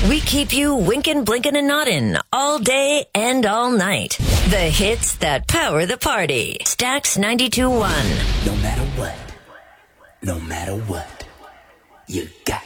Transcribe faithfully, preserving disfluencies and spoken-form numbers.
We keep you winking, blinking, and nodding all day and all night. The hits that power the party. Stax ninety-two point one. No matter what, no matter what, you got